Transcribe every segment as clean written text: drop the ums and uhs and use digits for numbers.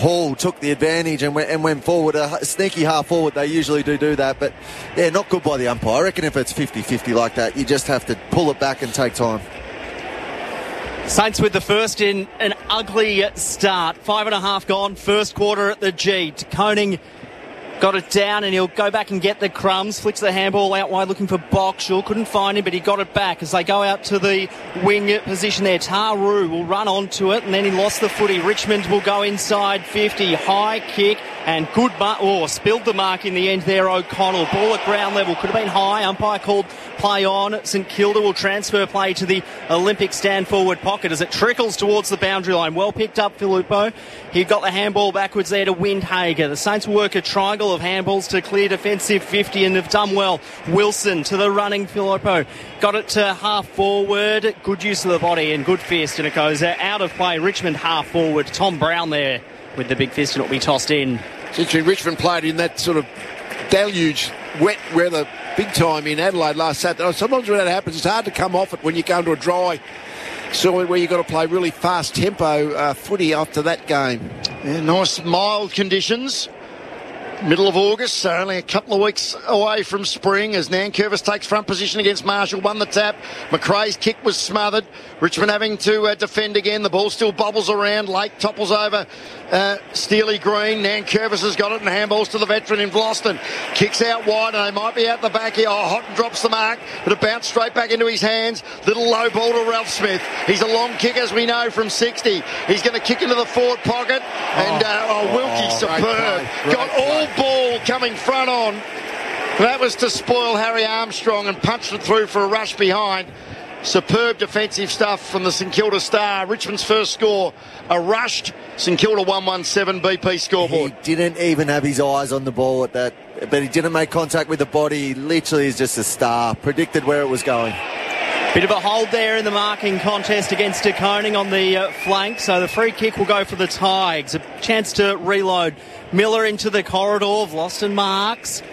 Hall took the advantage and went forward, a sneaky half forward. They usually do that, but yeah, not good by the umpire. I reckon if it's 50-50 like that, you just have to pull it back and take time. Saints with the first in an ugly start. 5.5 gone, first quarter at the G. Koning got it down and he'll go back and get the crumbs. Flicks the handball out wide looking for Boxall. Couldn't find him, but he got it back as they go out to the wing position there. Taru will run onto it and then he lost the footy. Richmond will go inside 50. High kick and good spilled the mark in the end there. O'Connell. Ball at ground level. Could have been high. Umpire called play on. St Kilda will transfer play to the Olympic stand forward pocket as it trickles towards the boundary line. Well picked up, Filippo. He got the handball backwards there to Windhager. The Saints will work a triangle of handballs to clear defensive 50 and have done well. Wilson to the running Filippo. Got it to half forward. Good use of the body and good fist, and it goes out of play. Richmond half forward. Tom Brown there with the big fist, and it'll be tossed in. It's interesting, Richmond played in that sort of deluge, wet weather big time in Adelaide last Saturday. Sometimes when that happens, it's hard to come off it when you go into a dry soil where you've got to play really fast tempo footy after that game. Yeah, nice mild conditions. Middle of August, so only a couple of weeks away from spring as Nankervis takes front position against Marshall, won the tap. McRae's kick was smothered. Richmond having to defend again. The ball still bubbles around. Lake topples over Steely Green. Nankervis has got it and handballs to the veteran in Vlosten. Kicks out wide and they might be out the back here. Houghton drops the mark, but it bounced straight back into his hands. Little low ball to Ralph Smith. He's a long kick, as we know, from 60. He's going to kick into the forward pocket and Wilkie, superb. Got all ball coming front on. That was to spoil Harry Armstrong and punched it through for a rush behind. Superb defensive stuff from the St Kilda Star. Richmond's first score, a rushed St Kilda 117 BP scoreboard. He didn't even have his eyes on the ball at that, but he didn't make contact with the body. He literally is just a star. Predicted where it was going. Bit of a hold there in the marking contest against De Koning on the flank, so the free kick will go for the Tigers. A chance to reload. Miller into the corridor. Vlosten marks.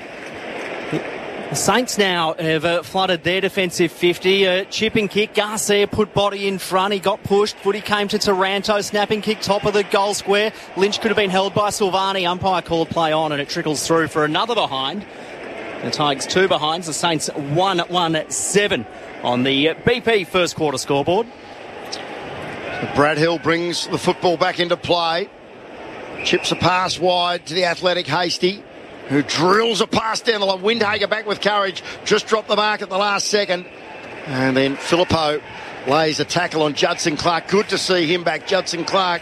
The Saints now have flooded their defensive 50. Chipping kick. Garcia put body in front. He got pushed. Footy came to Taranto. Snapping kick top of the goal square. Lynch could have been held by Silvani. Umpire called play on and it trickles through for another behind. The Tigers 2 behinds. The Saints 1-1-7 on the BP first quarter scoreboard. Brad Hill brings the football back into play. Chips a pass wide to the athletic Hasty, who drills a pass down the line. Windhager back with courage. Just dropped the mark at the last second. And then Filippo lays a tackle on Judson Clark. Good to see him back. Judson Clark,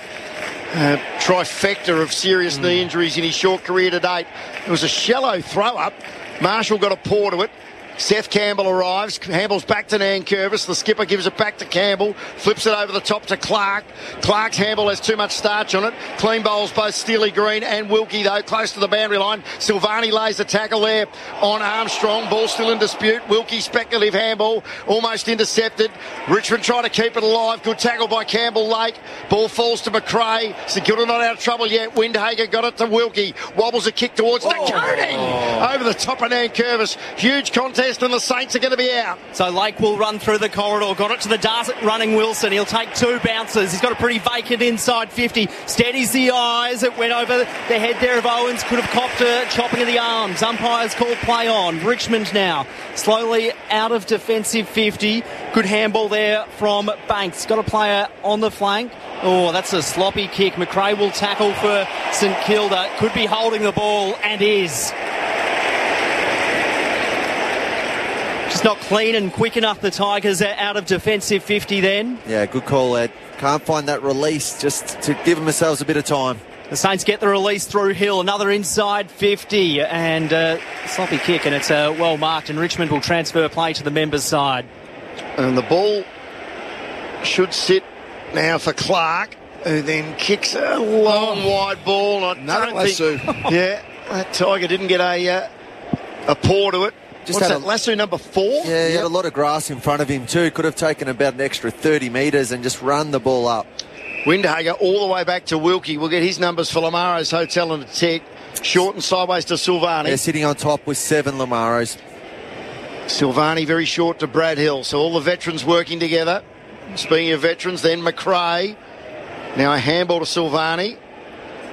trifecta of serious knee injuries in his short career to date. It was a shallow throw-up. Marshall got a paw to it. Seth Campbell arrives, handballs back to Nankervis. The skipper gives it back to Campbell, flips it over the top to Clark. Clark's handball has too much starch on it. Clean bowls both Steely Green and Wilkie, though, close to the boundary line. Silvani lays the tackle there on Armstrong. Ball still in dispute. Wilkie, speculative handball, almost intercepted. Richmond trying to keep it alive. Good tackle by Campbell Lake. Ball falls to McRae. St Kilda not out of trouble yet. Windhager got it to Wilkie. Wobbles a kick towards De Koning. Over the top of Nankervis. Huge contest. And the Saints are going to be out. So Lake will run through the corridor. Got it to the Darset running Wilson. He'll take 2 bounces. He's got a pretty vacant inside 50. Steadies the eyes. It went over the head there of Owens. Could have copped a chopping of the arms. Umpires called play on. Richmond now slowly out of defensive 50. Good handball there from Banks. Got a player on the flank. Oh, that's a sloppy kick. McRae will tackle for St Kilda. Could be holding the ball and is. Just not clean and quick enough. The Tigers are out of defensive 50 then. Yeah, good call, Ed. Can't find that release just to give themselves a bit of time. The Saints get the release through Hill. Another inside 50 and sloppy kick, and it's well marked, and Richmond will transfer play to the members' side. And the ball should sit now for Clark, who then kicks a long wide ball. Another lasso. Yeah, that Tiger didn't get a paw to it. Just what's that, lasso number 4? Yeah, he had a lot of grass in front of him too. Could have taken about an extra 30 metres and just run the ball up. Windhager all the way back to Wilkie. We'll get his numbers for Lamaro's Hotel and a tick. Short and sideways to Silvani. They're sitting on top with 7 Lamaros. Silvani very short to Brad Hill. So all the veterans working together. Speaking of veterans, then McRae. Now a handball to Silvani.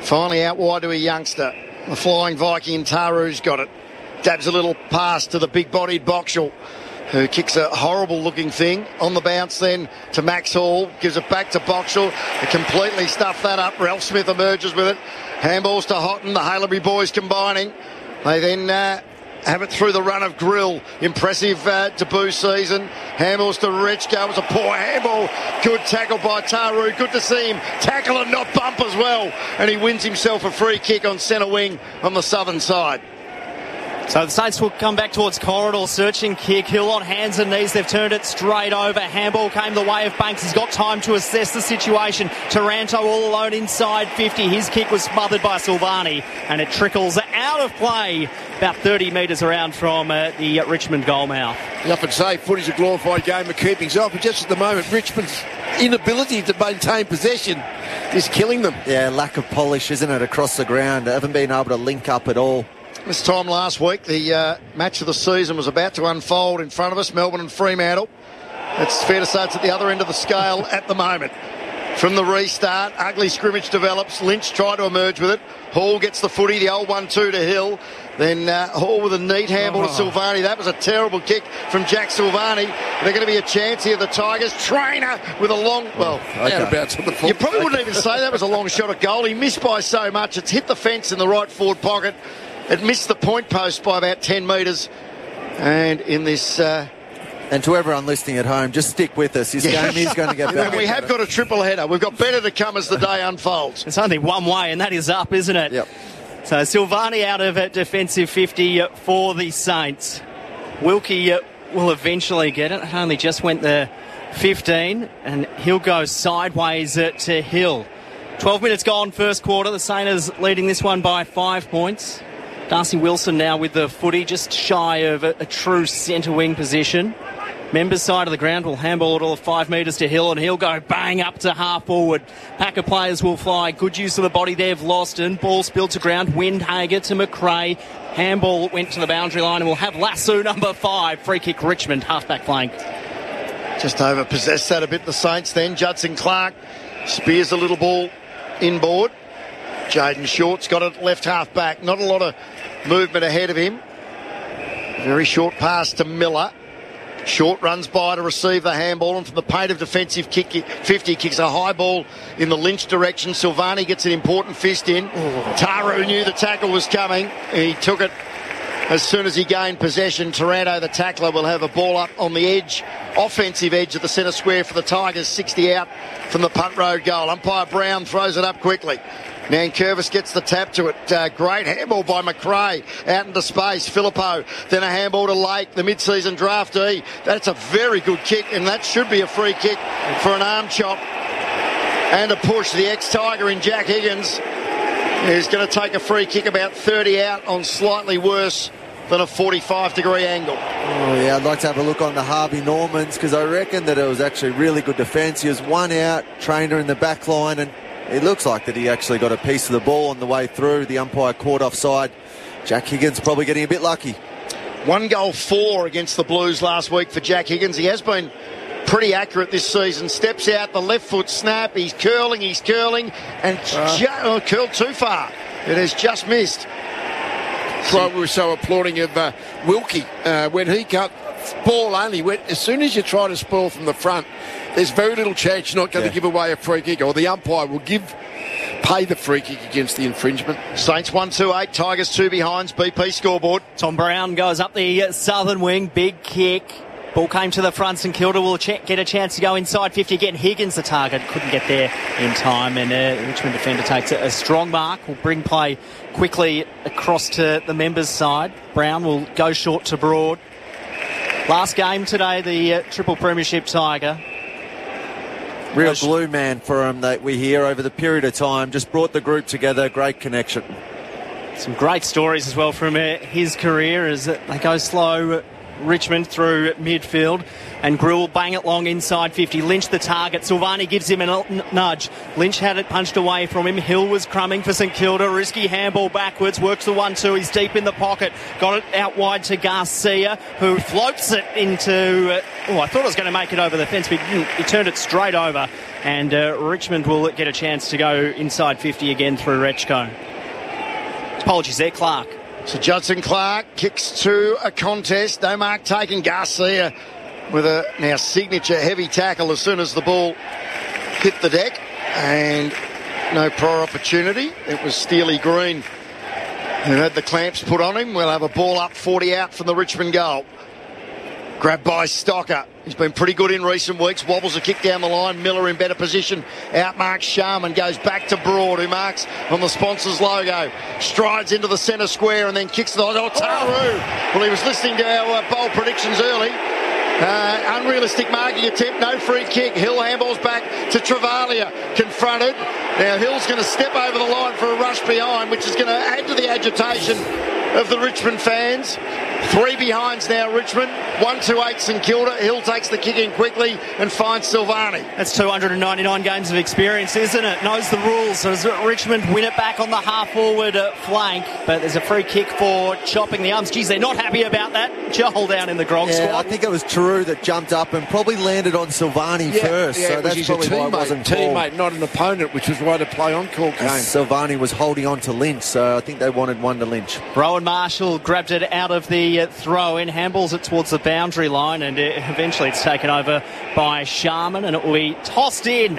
Finally out wide to a youngster. The flying Viking Taru's got it. Dabs a little pass to the big-bodied Boxall, who kicks a horrible-looking thing. On the bounce then to Max Hall. Gives it back to Boxall. They completely stuff that up. Ralph Smith emerges with it. Handballs to Houghton. The Halebury boys combining. They then have it through the run of Grill. Impressive debut season. Handballs to Rechko. It was a poor handball. Good tackle by Taru. Good to see him tackle and not bump as well. And he wins himself a free kick on centre wing on the southern side. So the Saints will come back towards corridor, searching kick. Hill on hands and knees. They've turned it straight over. Handball came the way of Banks. He's got time to assess the situation. Taranto all alone inside 50. His kick was smothered by Silvani, and it trickles out of play about 30 metres around from the Richmond goalmouth. You often say footy's a glorified game of keeping off, but just at the moment, Richmond's inability to maintain possession is killing them. Yeah, lack of polish, isn't it, across the ground. They haven't been able to link up at all. This time last week, the match of the season was about to unfold in front of us, Melbourne and Fremantle. It's fair to say it's at the other end of the scale at the moment. From the restart, ugly scrimmage develops. Lynch tried to emerge with it. Hall gets the footy, the old 1-2 to Hill. Then Hall with a neat handball to Silvani. That was a terrible kick from Jack Silvani. They're going to be a chance here, the Tigers. Trainer with a long... Well, you probably wouldn't even say that was a long shot at goal. He missed by so much. It's hit the fence in the right forward pocket. It missed the point post by about 10 metres. And in this... And to everyone listening at home, just stick with us. His game is going to get better. And we have got a triple header. We've got better to come as the day unfolds. It's only one way, and that is up, isn't it? Yep. So Silvani out of defensive 50 for the Saints. Wilkie will eventually get it. It only just went the 15, and he'll go sideways to Hill. 12 minutes gone, first quarter. The Saints leading this one by 5 points. Darcy Wilson now with the footy, just shy of a true centre wing position. Members side of the ground will handball it all 5 metres to Hill, and he'll go bang up to half forward. Pack of players will fly. Good use of the body there of Loston. Ball spilled to ground. Windhager to McRae. Handball went to the boundary line, and we'll have Lasso number 5. Free kick Richmond, half-back flank. Just over-possessed that a bit, the Saints then. Judson Clark spears a little ball inboard. Jaden Short's got it left half-back. Not a lot of movement ahead of him. Very short pass to Miller. Short runs by to receive the handball, and from the paint of defensive 50 kicks a high ball in the Lynch direction. Silvani gets an important fist in. Taru knew the tackle was coming. He took it as soon as he gained possession. Taranto, the tackler, will have a ball up on the edge, offensive edge of the centre square for the Tigers. 60 out from the punt road goal. Umpire Brown throws it up quickly. Nankervis gets the tap to it. Great handball by McRae out into space. Filippo, then a handball to Lake, the mid-season draftee. That's a very good kick, and that should be a free kick for an arm chop and a push. The ex-Tiger in Jack Higgins is going to take a free kick about 30 out on slightly worse than a 45-degree angle. Oh, yeah, I'd like to have a look on the Harvey Normans, because I reckon that it was actually really good defence. He was one out, Trainer in the back line, and it looks like that he actually got a piece of the ball on the way through. The umpire caught offside. Jack Higgins probably getting a bit lucky. 1 goal 4 against the Blues last week for Jack Higgins. He has been pretty accurate this season. Steps out, the left foot snap. He's curling, and curled too far. It has just missed. That's why we were so applauding of Wilkie when he cut ball only. As soon as you try to spoil from the front, there's very little chance you're not going to give away a free kick, or the umpire will pay the free kick against the infringement. Saints 1-2-8, Tigers 2 behinds. BP scoreboard. Tom Brown goes up the southern wing, big kick. Ball came to the front. St Kilda will get a chance to go inside 50 again. Higgins the target, couldn't get there in time, and the Richmond defender takes a strong mark. Will bring play quickly across to the members' side. Brown will go short to Broad. Last game today, the triple premiership Tiger. Real glue man for him that we hear over the period of time. Just brought the group together. Great connection. Some great stories as well from his career as they go slow Richmond through midfield. And Grill bang it long inside 50. Lynch the target. Silvani gives him a nudge. Lynch had it punched away from him. Hill was crumbing for St Kilda. Risky handball backwards. Works the 1-2. He's deep in the pocket. Got it out wide to Garcia, who floats it into... I thought I was going to make it over the fence, but he didn't. He turned it straight over. And Richmond will get a chance to go inside 50 again through Rechko. Apologies there, Clark. So Judson Clark kicks to a contest. No mark taken. Garcia with a now signature heavy tackle as soon as the ball hit the deck, and no prior opportunity. It was Steely Green who had the clamps put on him. We'll have a ball up 40 out from the Richmond goal. Grabbed by Stocker. He's been pretty good in recent weeks. Wobbles a kick down the line. Miller in better position. Outmarks Sharman. Goes back to Broad, who marks on the sponsor's logo. Strides into the centre square and then kicks the... Taru! Well, he was listening to our bold predictions early. Unrealistic marking attempt, no free kick. Hill handballs back to Travalia, confronted. Now Hill's going to step over the line for a rush behind, which is going to add to the agitation of the Richmond fans. 3 behinds now, Richmond. 1-2-8 St Kilda. Hill takes the kick in quickly and finds Silvani. That's 299 games of experience, isn't it? Knows the rules. As Richmond win it back on the half-forward flank, but there's a free kick for chopping the arms. Geez, they're not happy about that. Joel down in the grog squad. I think it was Taru that jumped up and probably landed on Silvani first. Yeah, so that's probably why it wasn't called. Teammate, not an opponent, which was why the play on call came. Silvani was holding on to Lynch, so I think they wanted one to Lynch. Rowan Marshall grabbed it out of the throw-in, handballs it towards the boundary line, and eventually it's taken over by Sharman, and it will be tossed in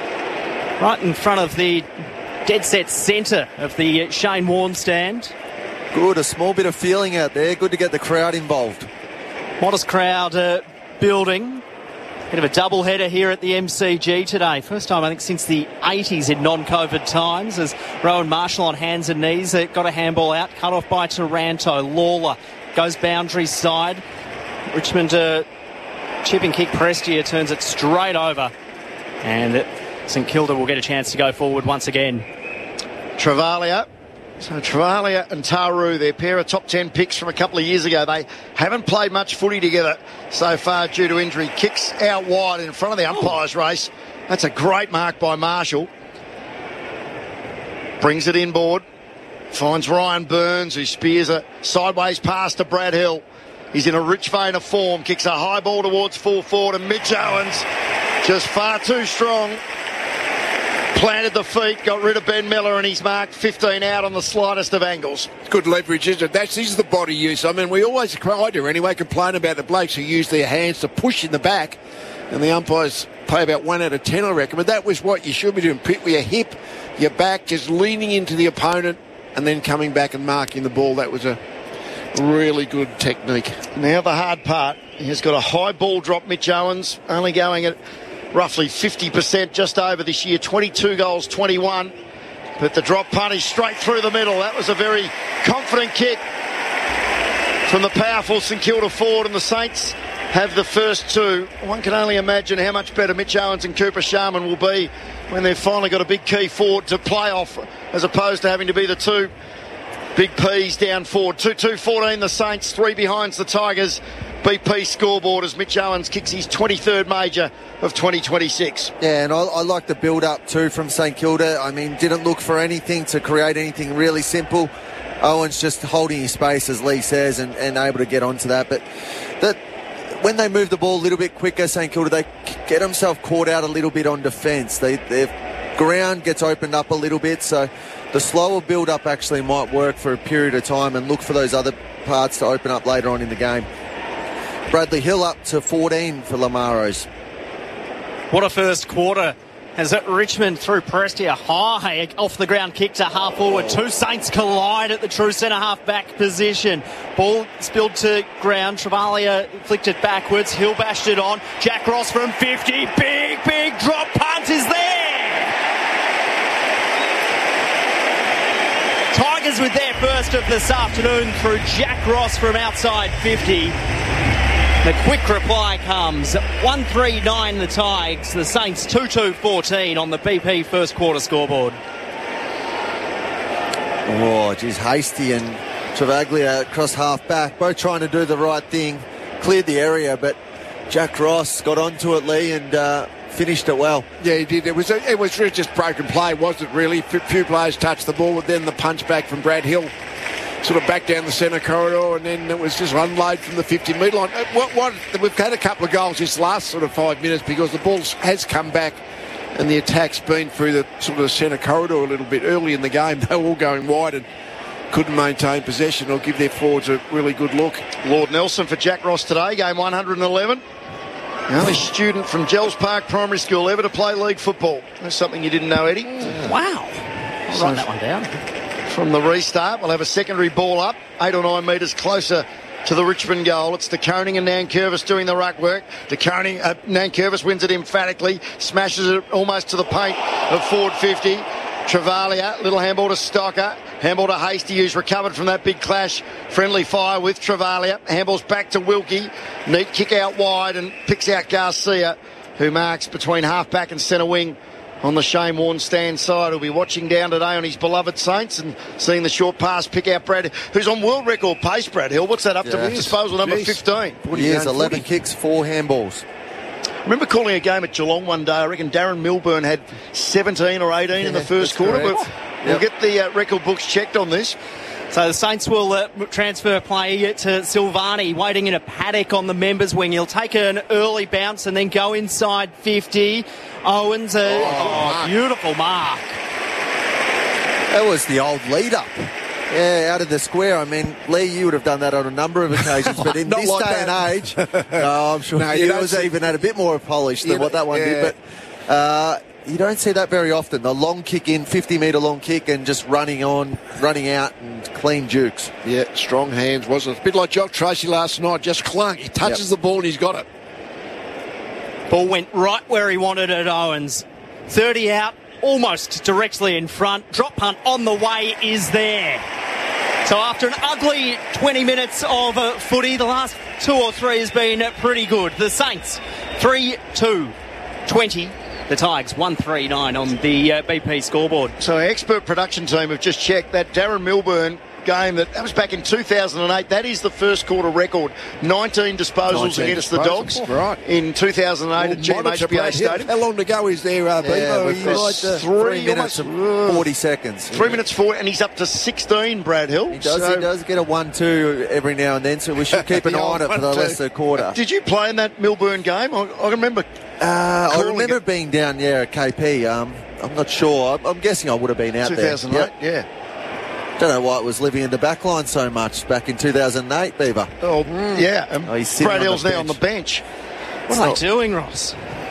right in front of the dead-set centre of the Shane Warne stand. Good, a small bit of feeling out there. Good to get the crowd involved. Modest crowd building. Bit of a double-header here at the MCG today. First time, I think, since the 80s in non-COVID times, as Rowan Marshall on hands and knees got a handball out, cut off by Taranto. Lawler goes boundary side. Richmond chip and kick Prestia turns it straight over. And St Kilda will get a chance to go forward once again. Travalia. So Travalia and Taru, their pair of top 10 picks from a couple of years ago. They haven't played much footy together so far due to injury. Kicks out wide in front of the umpire's race. That's a great mark by Marshall. Brings it inboard. Finds Ryan Burns, who spears a sideways pass to Brad Hill. He's in a rich vein of form. Kicks a high ball towards full forward, and Mitch Owens just far too strong. Planted the feet, got rid of Ben Miller, and he's marked 15 out on the slightest of angles. Good leverage, isn't it? This is the body use. I mean, we always, I do anyway, complain about the blokes who use their hands to push in the back, and the umpires play about 1 out of 10, I reckon. But that was what you should be doing. Pit with your hip, your back, just leaning into the opponent, and then coming back and marking the ball. That was a really good technique. Now the hard part. He's got a high ball drop, Mitch Owens, only going at roughly 50% just over this year. 22 goals, 21. But the drop punt is straight through the middle. That was a very confident kick from the powerful St Kilda forward, and the Saints have the first 2. One can only imagine how much better Mitch Owens and Cooper Sharman will be when they've finally got a big key forward to play off, as opposed to having to be the 2 big P's down forward. 2-2-14 the Saints, 3 behinds the Tigers. BP scoreboard as Mitch Owens kicks his 23rd major of 2026. Yeah, and I like the build-up too from St Kilda. I mean, didn't look for anything to create anything really simple. Owens just holding his space, as Lee says, and able to get onto that. But when they move the ball a little bit quicker, St Kilda, they get themselves caught out a little bit on defence. Their ground gets opened up a little bit, so the slower build-up actually might work for a period of time and look for those other parts to open up later on in the game. Bradley Hill up to 14 for Lamaros. What a first quarter. As Richmond through Prestia, high off the ground kick to half forward. 2 Saints collide at the true centre half back position. Ball spilled to ground. Travalia flicked it backwards. Hill bashed it on. Jack Ross from 50. Big drop punt is there. Tigers with their first of this afternoon through Jack Ross from outside 50. The quick reply comes. 1-3-9 the Tigers. The Saints 2-2-14 on the BP first quarter scoreboard. Oh, geez, Hasty and Travaglia across half back, both trying to do the right thing. cleared the area, but Jack Ross got onto it, Lee, and finished it well. Yeah, he did. It was really just broken play, wasn't it, really? Few players touched the ball, but then the punch back from Brad Hill sort of back down the centre corridor, and then it was just unload from the 50-metre line. We've had a couple of goals this last sort of 5 minutes because the ball has come back and the attack's been through the sort of centre corridor a little bit early in the game. They were all going wide and couldn't maintain possession or give their forwards a really good look. Lord Nelson for Jack Ross today, game 111. The only student from Gels Park Primary School ever to play league football. That's something you didn't know, Eddie. Wow. I'll write that one down. From the restart, we'll have a secondary ball up, 8 or 9 metres closer to the Richmond goal. It's De Koning and Nankervis doing the ruck work. Nankervis wins it emphatically, smashes it almost to the paint of forward 50. Travalia, little handball to Stocker. Handball to Hasty, who's recovered from that big clash. Friendly fire with Travalia. Handball's back to Wilkie. Neat kick out wide and picks out Garcia, who marks between half-back and centre wing on the Shane Warne stand side. He'll be watching down today on his beloved Saints and seeing the short pass pick out Brad, who's on world record pace, Brad Hill. What's that up to? Disposal number 15. He has 11 kicks, 4 handballs. I remember calling a game at Geelong one day. I reckon Darren Milburn had 17 or 18 in the first quarter. We'll get the record books checked on this. So the Saints will transfer play to Silvani, waiting in a paddock on the members' wing. He'll take an early bounce and then go inside 50. Owens, beautiful mark. That was the old lead-up. Yeah, out of the square. I mean, Lee, you would have done that on a number of occasions, but in this day and age, I'm sure it was even had a bit more polish than what that one did. But you don't see that very often. The long kick in, 50-metre long kick, and just running out and clean jukes. Yeah, strong hands, wasn't it? A bit like Jock Tracy last night, just clunk. He touches the ball and he's got it. Ball went right where he wanted it, Owens. 30 out, almost directly in front. Drop punt on the way is there. So after an ugly 20 minutes of footy, the last 2 or 3 has been pretty good. The Saints, 3-2-20. The Tigers, 139 on the BP scoreboard. So our expert production team have just checked that Darren Milburn game that was back in 2008. That is the first quarter record. 19 disposals against the Dogs in 2008 at GMHBA Stadium. How long to go is there, Bevo? 3 minutes and 40 seconds. 3 minutes 40, and he's up to 16, Brad Hill. He does get a 1-2 every now and then, so we should keep an eye on it for the rest of the quarter. Did you play in that Milburn game? I remember. I remember being down there at KP. I'm not sure. I'm guessing I would have been out 2008, there. 2008, yeah. Don't know why it was living in the back line so much back in 2008, Beaver. Brad Hill's now on the bench. What are they doing, Ross?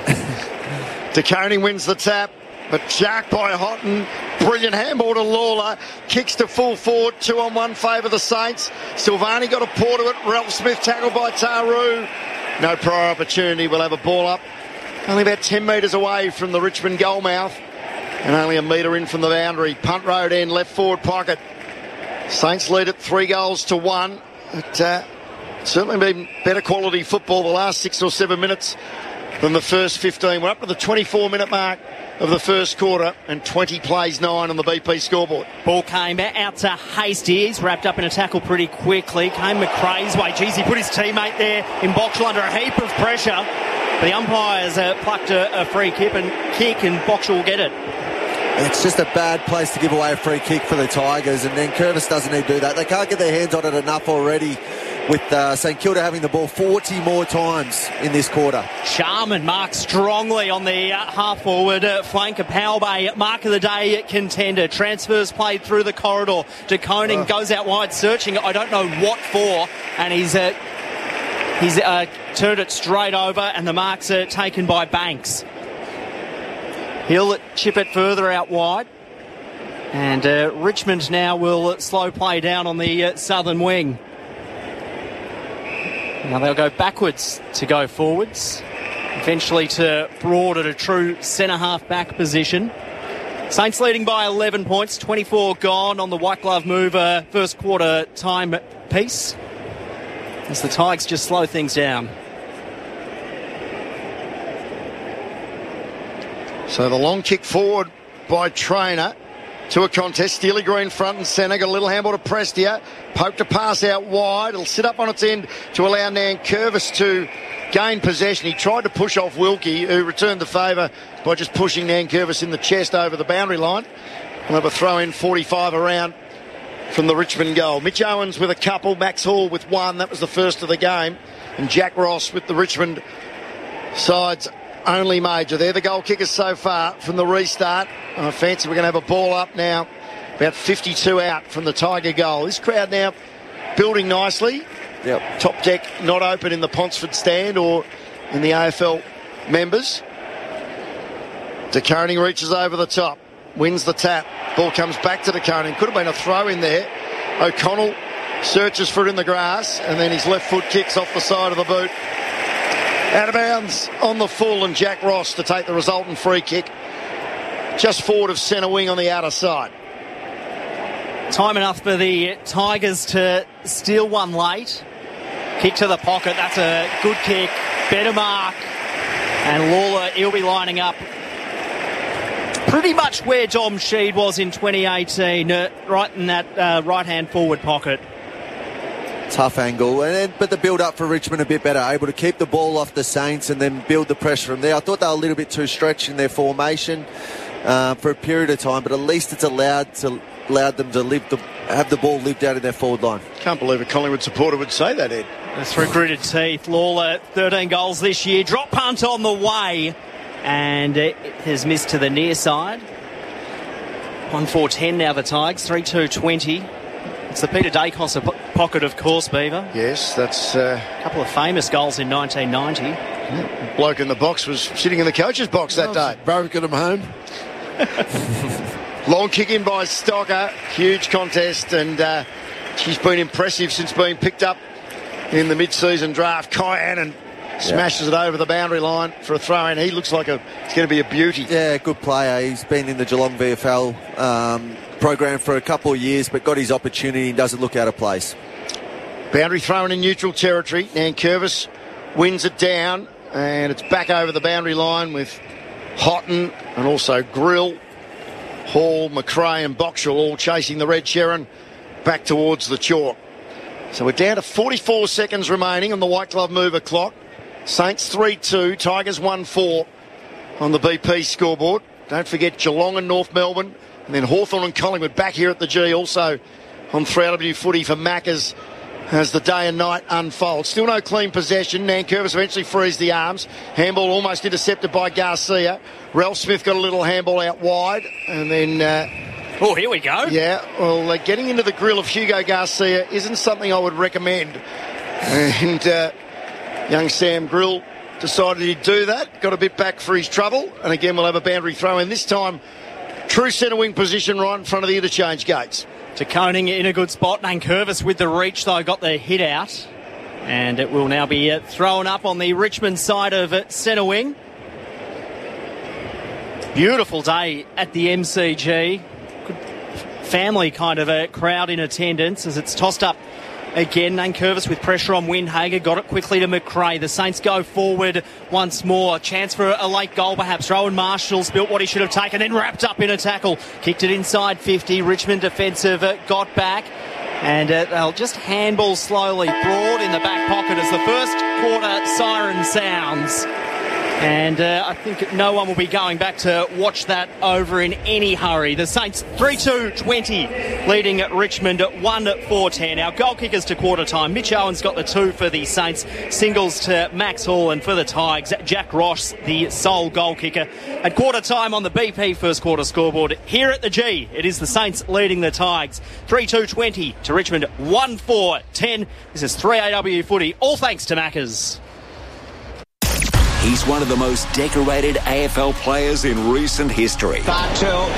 De Koning wins the tap, but jacked by Houghton. Brilliant handball to Lawler. Kicks to full forward. 2-on-1 favour the Saints. Silvani got a paw to it. Ralph Smith tackled by Taru. No prior opportunity. We'll have a ball up. Only about 10 metres away from the Richmond goal mouth. And only a metre in from the boundary. Punt road end, left forward pocket. Saints lead at 3-1. It's certainly been better quality football the last 6 or 7 minutes than the first 15. We're up to the 24-minute mark of the first quarter, and 20 plays 9 on the BP scoreboard. Ball came out to Hasty. He's wrapped up in a tackle pretty quickly. Came McRae's way. Jeez, he put his teammate there in Boxall under a heap of pressure. But the umpires plucked a free kick, and Boxall will get it. It's just a bad place to give away a free kick for the Tigers, and then Curvis doesn't need to do that. They can't get their hands on it enough already, with St Kilda having the ball 40 more times in this quarter. Sharman marks strongly on the half-forward flank. A Powell Bay Mark of the Day contender. Transfers played through the corridor. De Koning goes out wide searching, I don't know what for, and he's turned it straight over, and the marks are taken by Banks. He'll chip it further out wide. And Richmond now will slow play down on the southern wing. Now they'll go backwards to go forwards. Eventually to Broad at a true centre-half back position. Saints leading by 11 points. 24 gone on the white glove move first quarter time piece. As the Tigers just slow things down. So the long kick forward by Traynor. to a contest. Steely Green front and centre. Got a little handball to Prestia. Poked a pass out wide. It'll sit up on its end to allow Nankervis to gain possession. He tried to push off Wilkie, who returned the favour by just pushing Nankervis in the chest over the boundary line. We'll have a throw in 45 around from the Richmond goal. Mitch Owens with a couple. Max Hall with one. That was the first of the game. And Jack Ross with the Richmond side's only major. They're the goal kickers so far from the restart. I fancy we're going to have a ball up now. About 52 out from the Tiger goal. This crowd now building nicely. Yep. Top deck not open in the Ponsford stand or in the AFL members. De Koning reaches over the top. Wins the tap. Ball comes back to De Koning. Could have been a throw in there. O'Connell searches for it in the grass, and then his left foot kicks off the side of the boot. Out of bounds on the full, and Jack Ross to take the resultant free kick just forward of centre wing on the outer side. Time enough for the Tigers to steal one late. Kick to the pocket. That's a good kick. Better mark. And Lawler, he'll be lining up pretty much where Dom Sheed was in 2018, right in that right-hand forward pocket. Tough angle, but the build-up for Richmond a bit better, able to keep the ball off the Saints and then build the pressure from there. I thought they were a little bit too stretched in their formation for a period of time, but at least it's allowed them to have the ball lived out in their forward line. Can't believe a Collingwood supporter would say that, Ed. Through gritted teeth. Lawler, 13 goals this year. Drop punt on the way, and it has missed to the near side. 1-4-10 now the Tigers, 3-2-20. It's the Peter Dacos pocket, of course, Beaver. Yes, that's a couple of famous goals in 1990. Yeah. Bloke in the box was sitting in the coach's box that day. Broken him home. Long kick in by Stocker. Huge contest, and she's been impressive since being picked up in the mid-season draft. Kai Annan smashes it over the boundary line for a throw-in. He looks like it's going to be a beauty. Yeah, good player. He's been in the Geelong VFL program for a couple of years, but got his opportunity and doesn't look out of place. Boundary thrown in neutral territory. Nankervis wins it down, and it's back over the boundary line with Houghton and also Grill, Hall, McRae and Boxall all chasing the red Sharon back towards the chalk. So we're down to 44 seconds remaining on the White Glove Mover clock. Saints 3-2, Tigers 1-4 on the BP scoreboard. Don't forget Geelong and North Melbourne, and then Hawthorn and Collingwood back here at the G, also on 3AW footy for Maccas as the day and night unfolds. Still no clean possession. Nankervis eventually frees the arms. Handball almost intercepted by Garcia. Ralph Smith got a little handball out wide, and then oh, here we go. Yeah, well, getting into the grill of Hugo Garcia isn't something I would recommend. And young Sam Grill decided he'd do that. Got a bit back for his trouble. And again, we'll have a boundary throw in. This time, true centre wing position right in front of the interchange gates. De Koning in a good spot. Nankervis with the reach, though, got the hit out. And it will now be thrown up on the Richmond side of centre wing. Beautiful day at the MCG. Good family kind of a crowd in attendance as it's tossed up again. Nankervis with pressure on Windhager. Got it quickly to McRae. The Saints go forward once more. Chance for a late goal perhaps. Rowan Marshall's built what he should have taken, then wrapped up in a tackle. Kicked it inside 50. Richmond defensive got back. And they'll just handball slowly. Broad in the back pocket as the first quarter siren sounds. And I think no one will be going back to watch that over in any hurry. The Saints 3-2-20 leading at Richmond at 1-4-10. Our goal kickers to quarter time. Mitch Owens got the 2 for the Saints. Singles to Max Hall, and for the Tigers, Jack Ross, the sole goal kicker. At quarter time on the BP first quarter scoreboard here at the G, it is the Saints leading the Tigers 3-2-20 to Richmond 1-4-10. This is 3AW footy, all thanks to Maccas. He's one of the most decorated AFL players in recent history. Bartel.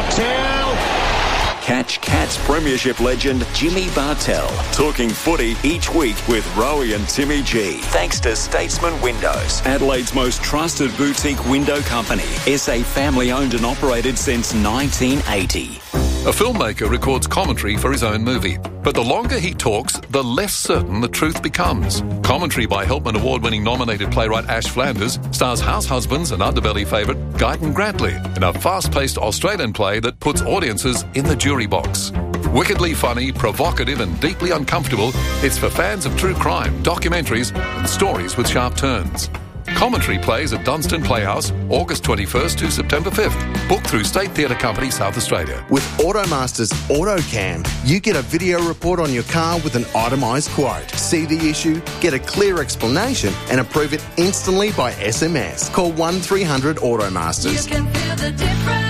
Catch Cats Premiership legend Jimmy Bartel talking footy each week with Rowie and Timmy G. Thanks to Statesman Windows, Adelaide's most trusted boutique window company. SA family owned and operated since 1980. A filmmaker records commentary for his own movie, But the longer he talks, the less certain the truth becomes. Commentary by Helpman Award-winning nominated playwright Ash Flanders stars house husbands and underbelly favourite Guyton Grantley in a fast-paced Australian play that puts audiences in the jury box. Wickedly funny, provocative and deeply uncomfortable, it's for fans of true crime, documentaries and stories with sharp turns. Commentary plays at Dunstan Playhouse, August 21st to September 5th. Booked through State Theatre Company, South Australia. With Automaster's AutoCam, you get a video report on your car with an itemised quote. See the issue, get a clear explanation and approve it instantly by SMS. Call 1300 Automasters. You can feel the difference.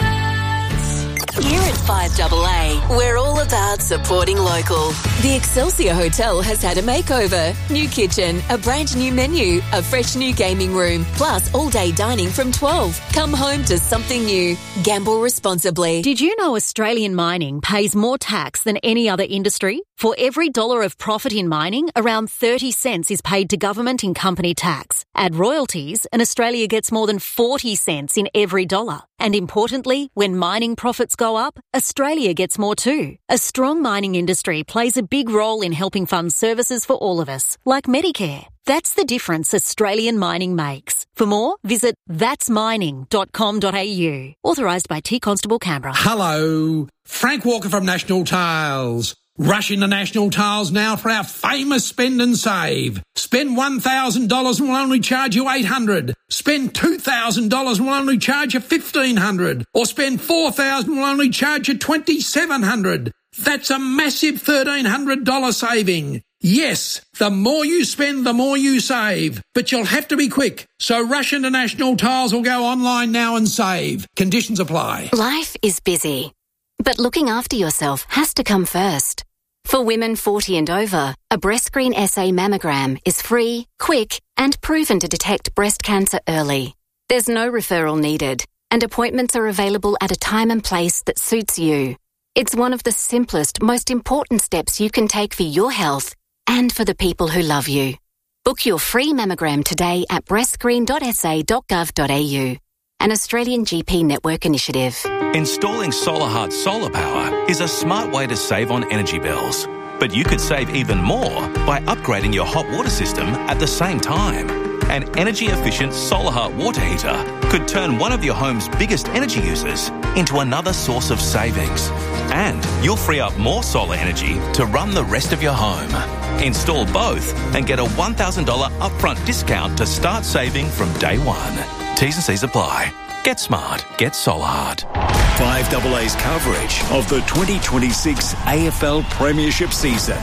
Here at 5AA, we're all about supporting local. The Excelsior Hotel has had a makeover. New kitchen, a brand new menu, a fresh new gaming room, plus all-day dining from 12. Come home to something new. Gamble responsibly. Did you know Australian mining pays more tax than any other industry? For every dollar of profit in mining, around 30 cents is paid to government in company tax. Add royalties, and Australia gets more than 40 cents in every dollar. And importantly, when mining profits go up, Australia gets more too. A strong mining industry plays a big role in helping fund services for all of us, like Medicare. That's the difference Australian mining makes. For more, visit thatsmining.com.au. Authorised by T Constable Canberra. Hello, Frank Walker from National Tiles. Rush into National Tiles now for our famous spend and save. Spend $1,000 and we'll only charge you $800. Spend $2,000 and we'll only charge you $1,500. Or spend $4,000 and we'll only charge you $2,700. That's a massive $1,300 saving. Yes, the more you spend, the more you save. But you'll have to be quick. So rush into National Tiles or go online now and save. Conditions apply. Life is busy, but looking after yourself has to come first. For women 40 and over, a BreastScreen SA mammogram is free, quick, and proven to detect breast cancer early. There's no referral needed, and appointments are available at a time and place that suits you. It's one of the simplest, most important steps you can take for your health and for the people who love you. Book your free mammogram today at breastscreen.sa.gov.au. An Australian GP network initiative. Installing SolarHeart solar power is a smart way to save on energy bills. But you could save even more by upgrading your hot water system at the same time. An energy-efficient SolarHeart water heater could turn one of your home's biggest energy users into another source of savings. And you'll free up more solar energy to run the rest of your home. Install both and get a $1,000 upfront discount to start saving from day one. T's and C's apply. Get smart. Get SolarHeart. 5AA's coverage of the 2026 AFL Premiership season.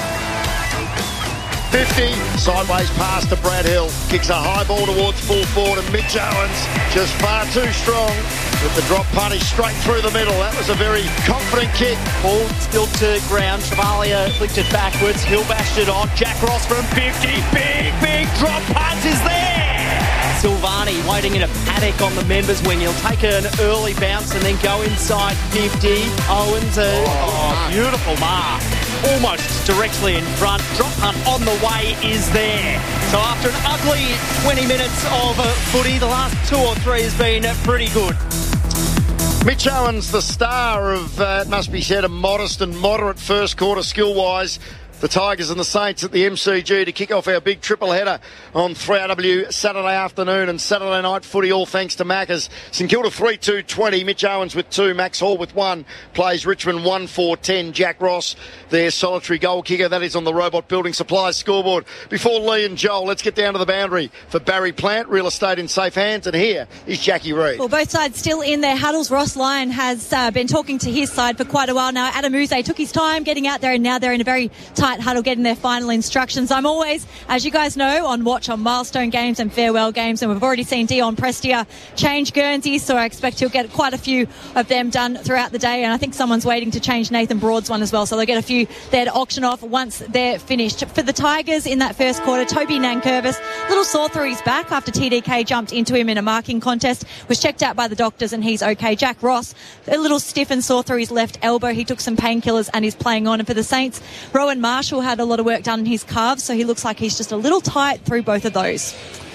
50, sideways pass to Brad Hill. Kicks a high ball towards full forward and Mitch Owens just far too strong with the drop punish straight through the middle. That was a very confident kick. Ball spilled to ground. Chevalier flicked it backwards. Hill bashed it on. Jack Ross from 50. Big drop punt is there. Silvani waiting in a paddock on the members' wing. He'll take an early bounce and then go inside 50. Owens, beautiful mark. Almost directly in front. Drop punt on the way is there. So after an ugly 20 minutes of footy, the last 2 or 3 has been pretty good. Mitch Owens, the star of, it must be said, a modest and moderate first quarter skill-wise. The Tigers and the Saints at the MCG to kick off our big triple header on 3AW Saturday afternoon and Saturday night footy, all thanks to Maccas. St Kilda 3-2-20, Mitch Owens with 2, Max Hall with 1, plays Richmond 1-4-10. Jack Ross, their solitary goal kicker, that is on the Robot Building Supplies scoreboard. Before Lee and Joel, let's get down to the boundary for Barry Plant, real estate in safe hands, and here is Jackie Reid. Well, both sides still in their huddles. Ross Lyon has been talking to his side for quite a while now. Adam Uze took his time getting out there, and now they're in a very tight huddle getting their final instructions. I'm always, as you guys know, on watch on milestone games and farewell games, and we've already seen Dion Prestia change Guernsey, so I expect he'll get quite a few of them done throughout the day, and I think someone's waiting to change Nathan Broad's one as well, so they'll get a few there to auction off once they're finished. For the Tigers in that first quarter, Toby Nankervis, little sore through his back after TDK jumped into him in a marking contest, was checked out by the doctors and he's okay. Jack Ross, a little stiff and sore through his left elbow. He took some painkillers and is playing on. And for the Saints, Rowan Marshall had a lot of work done in his calves, so he looks like he's just a little tight through both of those.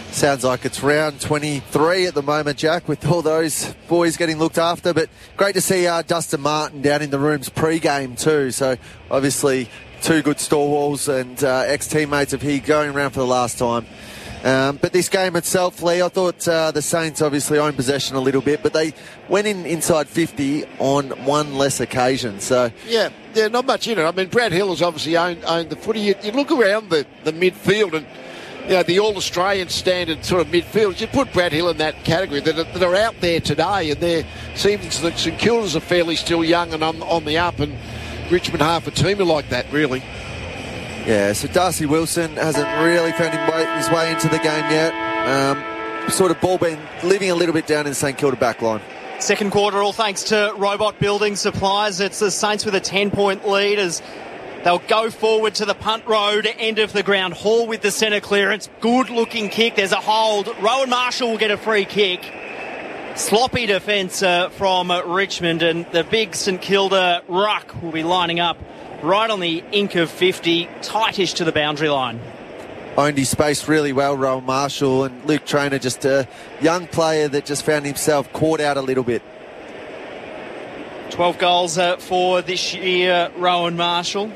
Sounds like it's round 23 at the moment, Jack, with all those boys getting looked after. But great to see Dustin Martin down in the rooms pre-game too. So obviously two good stalwarts and ex-teammates of his going around for the last time. But this game itself, Lee, I thought the Saints obviously owned possession a little bit, but they went inside 50 on one less occasion. So yeah, not much in it. I mean, Brad Hill has obviously owned the footy. You look around the midfield and, you know, the All-Australian standard sort of midfield, you put Brad Hill in that category that are out there today, and there seems that St Kilda's are fairly still young and on the up, and Richmond half a team are like that, really. Yeah, so Darcy Wilson hasn't really found his way into the game yet. Sort of ball been living a little bit down in the St Kilda back line. Second quarter, all thanks to Robot Building Supplies. It's the Saints with a 10-point lead as they'll go forward to the punt road, end of the ground. Hall with the centre clearance. Good-looking kick. There's a hold. Rowan Marshall will get a free kick. Sloppy defence from Richmond, and the big St Kilda ruck will be lining up right on the ink of 50, tightish to the boundary line. Owned his space really well, Rowan Marshall, and Luke Traynor, just a young player that just found himself caught out a little bit. 12 goals for this year, Rowan Marshall.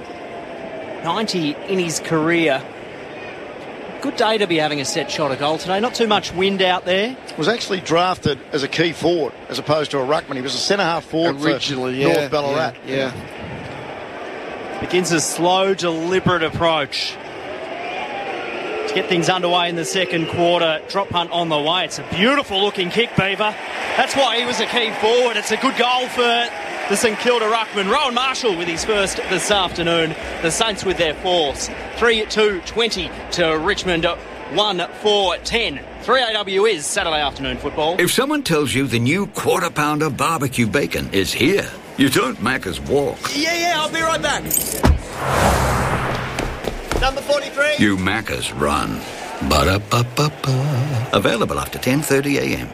90 in his career. Good day to be having a set shot of goal today. Not too much wind out there. Was actually drafted as a key forward as opposed to a ruckman. He was a centre-half forward originally, for North Ballarat. Yeah. Begins a slow, deliberate approach to get things underway in the second quarter. Drop punt on the way. It's a beautiful looking kick, Beaver. That's why he was a key forward. It's a good goal for the St Kilda ruckman. Rowan Marshall with his first this afternoon. The Saints with their fourth. 3-2-20 to Richmond. 1-4-10. 3AW is Saturday afternoon football. If someone tells you the new Quarter Pounder barbecue bacon is here, you don't Macca's walk. Yeah, I'll be right back. Number 43. You Macca's run. Ba-da-ba-ba-ba. Available after 10:30 a.m.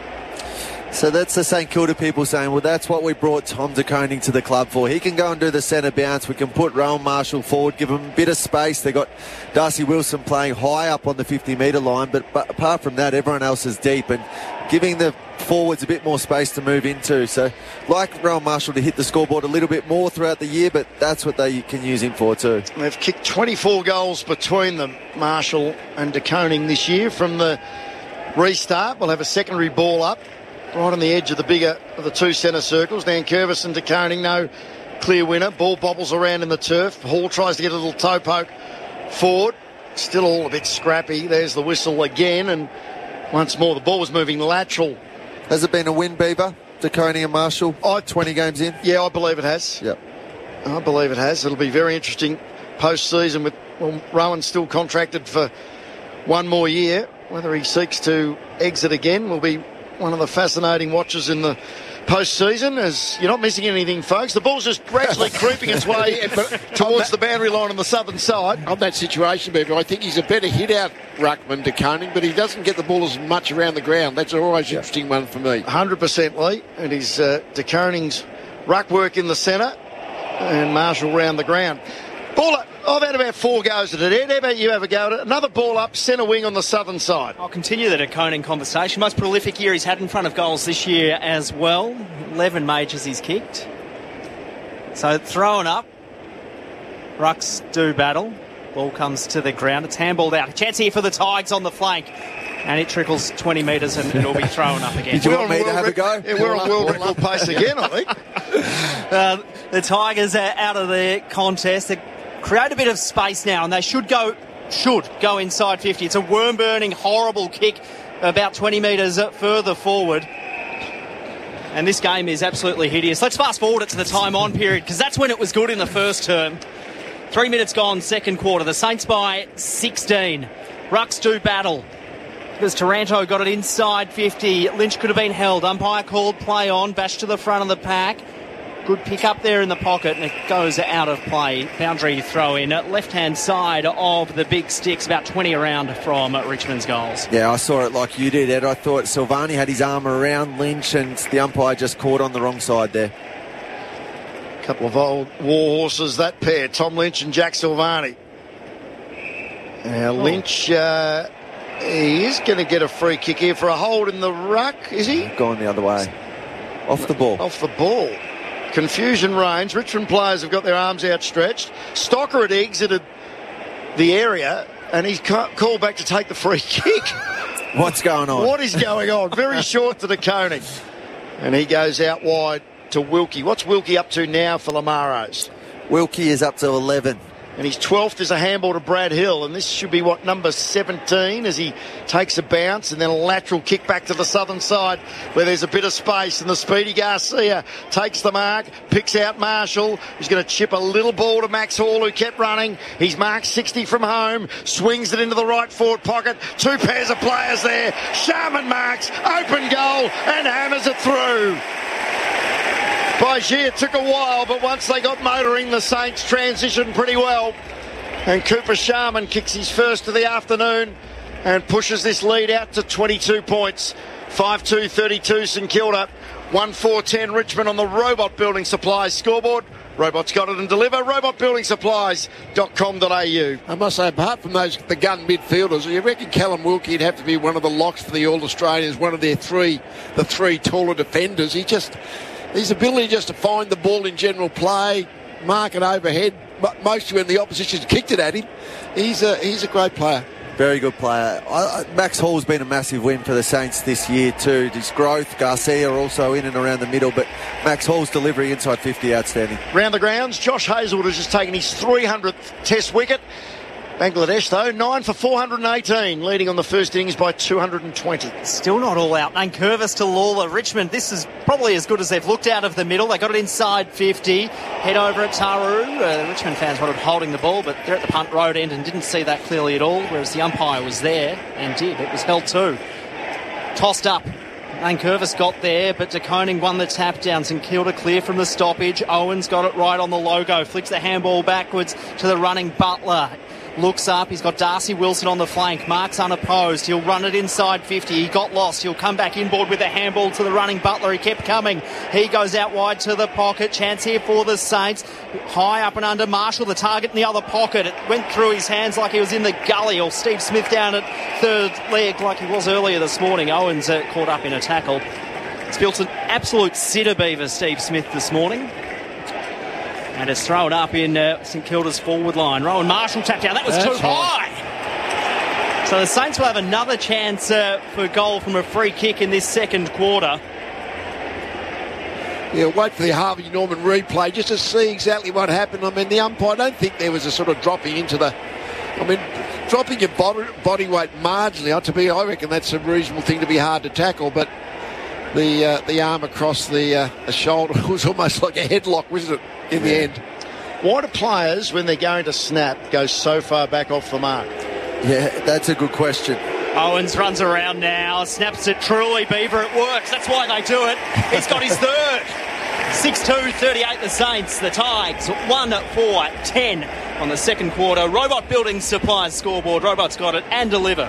So that's the St Kilda people saying, well, that's what we brought Tom De Koning to the club for. He can go and do the centre bounce. We can put Rowan Marshall forward, give him a bit of space. They've got Darcy Wilson playing high up on the 50-metre line, but apart from that, everyone else is deep and giving the forwards a bit more space to move into. So like Rowan Marshall to hit the scoreboard a little bit more throughout the year, but that's what they can use him for too. They've kicked 24 goals between them, Marshall and De Koning, this year. From the restart, we'll have a secondary ball up right on the edge of the bigger of the two centre circles. Dan Curvis and De Koning, no clear winner. Ball bobbles around in the turf. Hall tries to get a little toe poke forward. Still all a bit scrappy. There's the whistle again, and once more the ball was moving lateral. Has it been a win, Beaver? De Koning and Marshall, 20 games in? Yeah, I believe it has. Yep. I believe it has. It'll be very interesting post-season with Rowan still contracted for one more year. Whether he seeks to exit again will be one of the fascinating watches in the post-season, as you're not missing anything, folks. The ball's just gradually creeping its way towards the boundary line on the southern side. On that situation, Beaver, I think he's a better hit-out ruckman, De Koning, but he doesn't get the ball as much around the ground. That's always an interesting one for me. 100%, Lee. It is De Koning's ruck work in the centre and Marshall round the ground. Ball up. I've had about 4 goes at it. Ed, how about you have a go at it? Another ball up, centre wing on the southern side. I'll continue the De Koning conversation. Most prolific year he's had in front of goals this year as well. 11 majors he's kicked. So thrown up. Rucks do battle. Ball comes to the ground. It's handballed out. A chance here for the Tigers on the flank. And it trickles 20 metres and it'll be thrown up again. Did you want me to have a go? Yeah, we're on world record pace again, I think. The Tigers are out of the contest. They create a bit of space now, and they should go inside 50. It's a worm-burning, horrible kick about 20 metres further forward. And this game is absolutely hideous. Let's fast forward it to the time-on period, because that's when it was good in the first term. 3 minutes gone, second quarter. The Saints by 16. Rucks do battle, because Taranto got it inside 50. Lynch could have been held. Umpire called play on. Bash to the front of the pack. Good pick up there in the pocket, and it goes out of play. Boundary throw in. Left-hand side of the big sticks, about 20 around from Richmond's goals. Yeah, I saw it like you did, Ed. I thought Silvani had his arm around Lynch, and the umpire just caught on the wrong side there. Couple of old war horses, that pair, Tom Lynch and Jack Silvani. Lynch He is going to get a free kick here for a hold in the ruck, is he? Going the other way. Off the ball. Off the ball. Confusion reigns. Richmond players have got their arms outstretched. Stocker had exited the area and he's called back to take the free kick. What's going on? What is going on? Very short to De Koning. And he goes out wide to Wilkie. What's Wilkie up to now for Lamaros? Wilkie is up to 11. And his 12th is a handball to Brad Hill. And this should be, number 17 as he takes a bounce and then a lateral kick back to the southern side where there's a bit of space. And the speedy Garcia takes the mark, picks out Marshall, who's going to chip a little ball to Max Hall, who kept running. He's marked 60 from home, swings it into the right forward pocket. Two pairs of players there. Sharman marks, open goal, and hammers it through. Bagier took a while, but once they got motoring, the Saints transitioned pretty well. And Cooper Sharman kicks his first of the afternoon and pushes this lead out to 22 points. 5-2-32 St Kilda, 1-4-10 Richmond on the Robot Building Supplies scoreboard. Robot's got it and deliver. robotbuildingsupplies.com.au. I must say, apart from the gun midfielders, you reckon Callum Wilkie would have to be one of the locks for the All-Australians, one of the three taller defenders. His ability just to find the ball in general play, mark it overhead, but mostly when the opposition's kicked it at him, he's a great player. Very good player. Max Hall's been a massive win for the Saints this year too. His growth, Garcia also in and around the middle, but Max Hall's delivery inside 50 outstanding. Round the grounds, Josh Hazelwood has just taken his 300th Test wicket. Bangladesh, though, 9 for 418, leading on the first innings by 220. Still not all out. Nankervis to Lawler. Richmond, this is probably as good as they've looked out of the middle. They got it inside 50. Head over at Taru. The Richmond fans wanted holding the ball, but they're at the punt road end and didn't see that clearly at all, whereas the umpire was there and did. It was held too. Tossed up. Nankervis got there, but De Koning won the tap down. St Kilda clear from the stoppage. Owens got it right on the logo. Flicks the handball backwards to the running Butler. Looks up, he's got Darcy Wilson on the flank, marks unopposed, he'll run it inside 50, he got lost, he'll come back inboard with a handball to the running Butler, he kept coming, he goes out wide to the pocket, chance here for the Saints, high up and under Marshall, the target in the other pocket, it went through his hands like he was in the gully, or Steve Smith down at third leg like he was earlier this morning. Owens caught up in a tackle. It's built an absolute sitter beaver, Steve Smith, this morning. And it's thrown up in St Kilda's forward line. Rowan Marshall tapped down. That was too high. So the Saints will have another chance for goal from a free kick in this second quarter. Yeah, wait for the Harvey Norman replay just to see exactly what happened. I mean, the umpire, I don't think there was a sort of dropping into the... dropping your body weight marginally. I reckon that's a reasonable thing to be hard to tackle, but the arm across the shoulder was almost like a headlock, wasn't it, in the end? Why do players, when they're going to snap, go so far back off the mark? Yeah, that's a good question. Owens runs around now, snaps it truly, Beaver, it works. That's why they do it. He's got his third. 6-2, 38 the Saints. The Tigers 1-4-10 on the second quarter. Robot Building Supplies scoreboard. Robot's got it and deliver.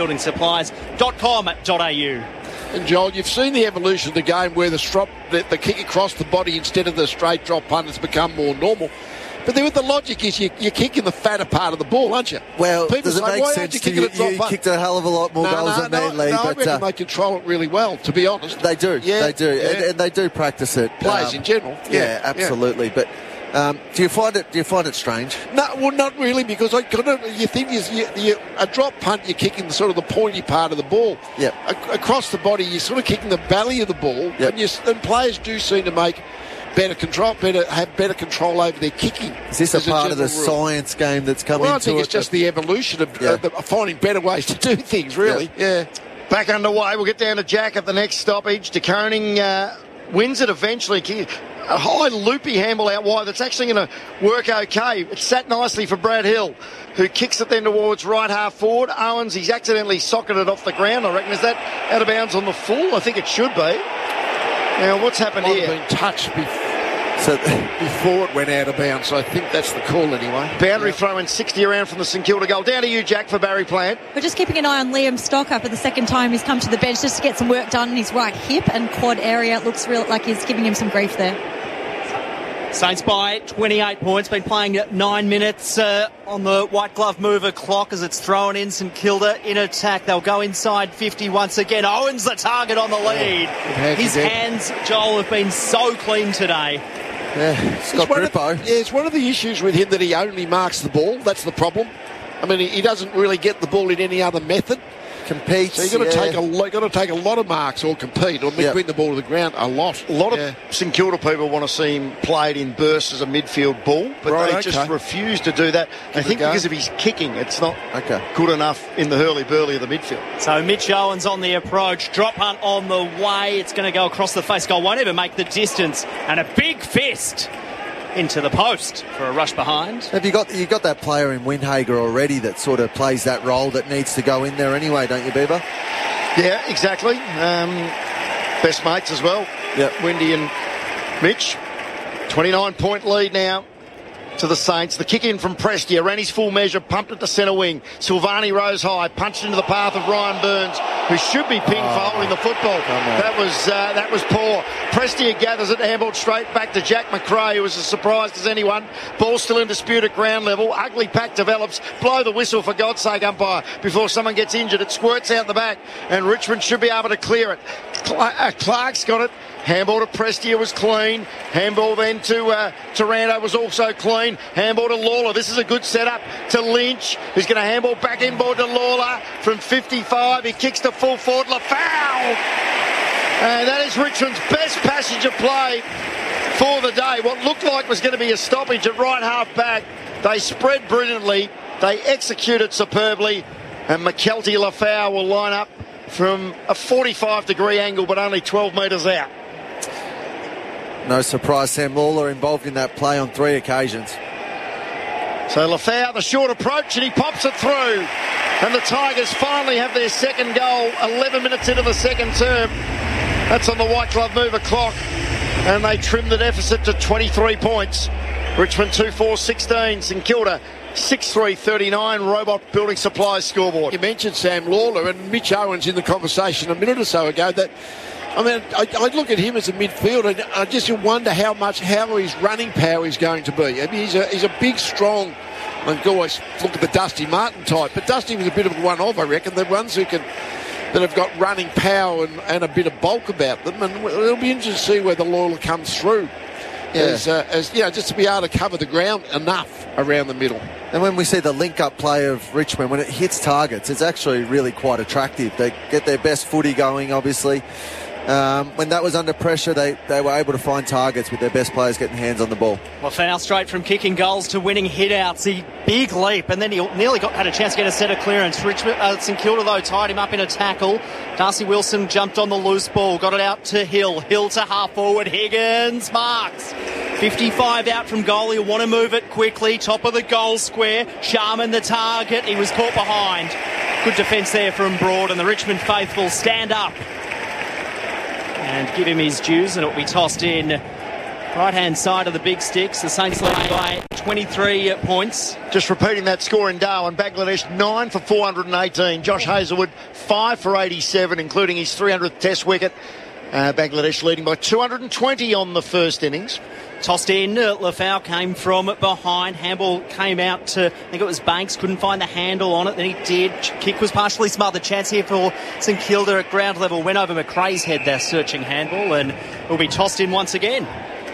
robotbuildingsupplies.com.au. And Joel, you've seen the evolution of the game where the kick across the body instead of the straight drop punt has become more normal. But then the logic is you're kicking the fatter part of the ball, aren't you? Well, people does it make sense to you? You kicked a hell of a lot more goals than me, Lee. I reckon they control it really well, to be honest. They do. Yeah, they do. Yeah. And they do practice it. Players in general. Yeah, absolutely. Yeah. But do you find it strange? No, well, not really, because you think a drop punt, you're kicking the pointy part of the ball. Yep. Across the body, you're sort of kicking the belly of the ball. Yep. And players do seem to make have better control over their kicking. Is this a part of the science game that's come into it? I think it's just the evolution of finding better ways to do things, really. Yeah. Back underway. We'll get down to Jack at the next stoppage. De Koning wins it eventually. A high loopy handball out wide that's actually going to work okay. It's sat nicely for Brad Hill, who kicks it then towards right half forward. Owens, he's accidentally socketed off the ground, I reckon. Is that out of bounds on the full? I think it should be. Now, what's happened here? Been touched before it went out of bounds, so I think that's the call anyway. Boundary throw in 60 around from the St Kilda goal. Down to you, Jack, for Barry Plant. We're just keeping an eye on Liam Stocker for the second time he's come to the bench just to get some work done in his right hip and quad area. It looks like he's giving him some grief there. Saints by 28 points. Been playing 9 minutes on the white glove mover clock as it's thrown in. St Kilda in attack. They'll go inside 50 once again. Owen's the target on the lead. His hands, Joel, have been so clean today. Yeah, it's one of the issues with him that he only marks the ball. That's the problem. I mean, he doesn't really get the ball in any other method. Competes. So you've got to take a lot of marks or compete or bring the ball to the ground a lot. A lot of St Kilda people want to see him played in bursts as a midfield ball, but they just refuse to do that. I think because of his kicking, it's not good enough in the hurly-burly of the midfield. So Mitch Owens on the approach. Drop punt on the way. It's going to go across the face goal. Won't even make the distance. And a big fist into the post for a rush behind. Have you got that player in Windhager already that sort of plays that role that needs to go in there anyway, don't you, Beaver? Yeah, exactly. Best mates as well. Yep. Windy and Mitch. 29-point lead now to the Saints. The kick in from Prestia ran his full measure, pumped it to centre wing. Silvani rose high, punched into the path of Ryan Burns, who should be pinged for holding the football. That was poor. Prestia gathers it, handballed straight back to Jack McRae, who was as surprised as anyone. Ball still in dispute at ground level. Ugly pack develops. Blow the whistle, for God's sake, umpire, before someone gets injured. It squirts out the back, and Richmond should be able to clear it. Clark's got it. Handball to Prestia was clean. Handball then to Taranto was also clean. Handball to Lawler. This is a good setup to Lynch, who's going to handball back inboard to Lawler from 55. He kicks to full forward. Lafau! And that is Richmond's best passage of play for the day. What looked like was going to be a stoppage at right half back. They spread brilliantly. They executed superbly. And McKelty Lafau will line up from a 45-degree angle, but only 12 metres out. No surprise, Sam Lawler involved in that play on 3 occasions. So Lafau, the short approach, and he pops it through. And the Tigers finally have their second goal 11 minutes into the second term. That's on the white glove mover clock. And they trim the deficit to 23 points. Richmond 2-4-16. St Kilda 6-3-39. Robot Building Supplies scoreboard. You mentioned Sam Lawler and Mitch Owens in the conversation a minute or so ago. I look at him as a midfielder and I just wonder how his running power is going to be. I mean, he's a big, strong, I always look at the Dusty Martin type, but Dusty was a bit of one of, I reckon, the ones that have got running power and a bit of bulk about them, and it'll be interesting to see where the Lawler comes through. As just to be able to cover the ground enough around the middle. And when we see the link-up play of Richmond, when it hits targets, it's actually really quite attractive. They get their best footy going, obviously. When that was under pressure, they were able to find targets with their best players getting hands on the ball. Well, foul straight from kicking goals to winning hit-outs. The big leap, and then he nearly had a chance to get a set of clearance. St Kilda, though, tied him up in a tackle. Darcy Wilson jumped on the loose ball, got it out to Hill. Hill to half-forward. Higgins marks. 55 out from goal. He'll want to move it quickly. Top of the goal square. Sharman the target. He was caught behind. Good defence there from Broad, and the Richmond faithful stand up and give him his dues, and it'll be tossed in right-hand side of the big sticks. The Saints lead by 23 points. Just repeating that score in Darwin. Bangladesh 9 for 418. Josh Hazlewood 5 for 87, including his 300th Test wicket. Bangladesh leading by 220 on the first innings. Tossed in, Lafau came from behind. Handball came out to, I think it was Banks, couldn't find the handle on it. Then he did. Kick was partially smothered. Chance here for St Kilda at ground level. Went over McRae's head, there, searching handball, and will be tossed in once again.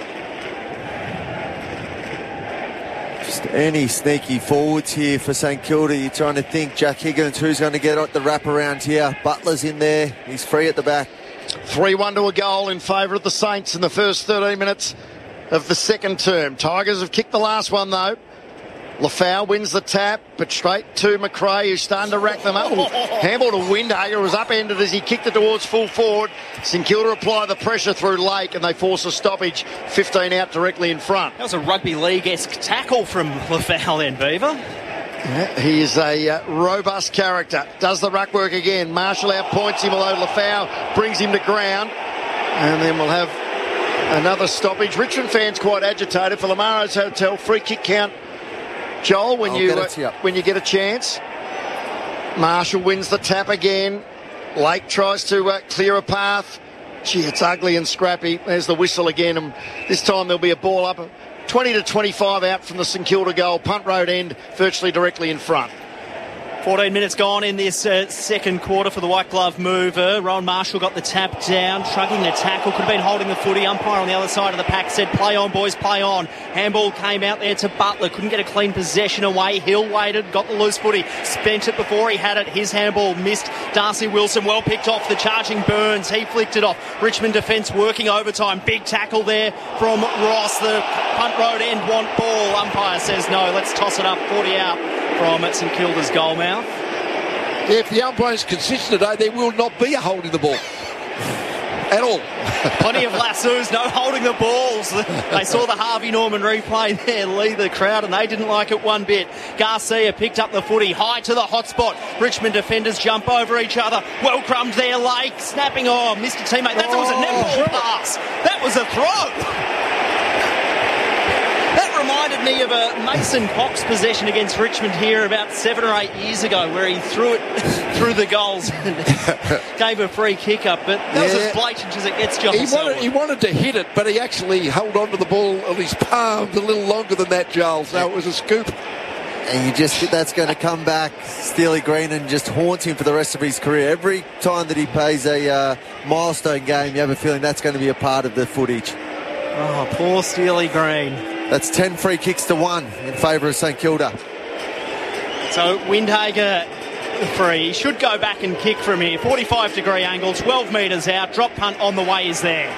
Just any sneaky forwards here for St Kilda. You're trying to think Jack Higgins, who's going to get the wrap around here. Butler's in there. He's free at the back. 3-1 to a goal in favour of the Saints in the first 13 minutes of the second term. Tigers have kicked the last one, though. Lafau wins the tap, but straight to McRae, who's starting to rack them up. Handball to Windhager, was upended as he kicked it towards full forward. St Kilda apply the pressure through Lake, and they force a stoppage. 15 out directly in front. That was a rugby league-esque tackle from Lafau then, Beaver. Yeah, he is a robust character. Does the ruck work again. Marshall outpoints him, although Lafau brings him to ground. And then we'll have another stoppage. Richmond fans quite agitated for Lamaro's Hotel. Free kick count. Joel, when you get a chance. Marshall wins the tap again. Lake tries to clear a path. Gee, it's ugly and scrappy. There's the whistle again. And this time there'll be a ball up 20 to 25 out from the St Kilda goal. Punt road end, virtually directly in front. 14 minutes gone in this second quarter for the white glove mover. Rowan Marshall got the tap down, shrugging the tackle, could have been holding the footy. Umpire on the other side of the pack said, play on, boys, play on. Handball came out there to Butler, couldn't get a clean possession away. Hill waited, got the loose footy, spent it before he had it. His handball missed. Darcy Wilson well picked off the charging Burns. He flicked it off. Richmond defence working overtime. Big tackle there from Ross. The punt road end want ball. Umpire says no, let's toss it up. 40 out from St Kilda's goal mouth. Yeah, if the umpire's consistent today, there will not be a holding the ball at all. Plenty of lassos, no holding the balls. They saw the Harvey Norman replay there lead the crowd, and they didn't like it one bit. Garcia picked up the footy high to the hot spot. Richmond defenders jump over each other. Well crumbed there, Lake, snapping. Oh, missed a teammate. That was a netball pass. That was a throw. That reminded me of a Mason Cox possession against Richmond here about 7 or 8 years ago, where he threw it through the goals and gave a free kick up. But that was as blatant as it gets, John. He wanted to hit it, but he actually held on to the ball of his palm a little longer than that, Joel. So it was a scoop. And that's going to come back, Steely Green, and just haunt him for the rest of his career. Every time that he plays a milestone game, you have a feeling that's going to be a part of the footage. Oh, poor Steely Green. That's 10 free kicks to 1 in favour of St Kilda. So Windhager free. He should go back and kick from here. 45-degree angle, 12 metres out. Drop punt on the way is there.